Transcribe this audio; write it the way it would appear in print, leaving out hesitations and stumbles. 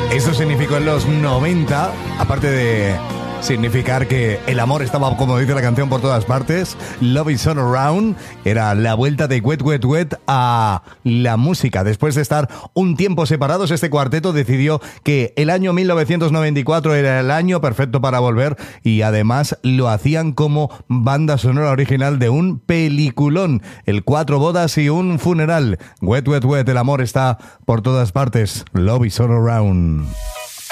Eso significó en los 90, aparte de significar que el amor estaba, como dice la canción, por todas partes. Love is all around era la vuelta de Wet Wet Wet a la música. Después de estar un tiempo separados, este cuarteto decidió que el año 1994 era el año perfecto para volver, y además lo hacían como banda sonora original de un peliculón, el 4 bodas y un funeral. Wet Wet Wet, el amor está por todas partes. Love is all around.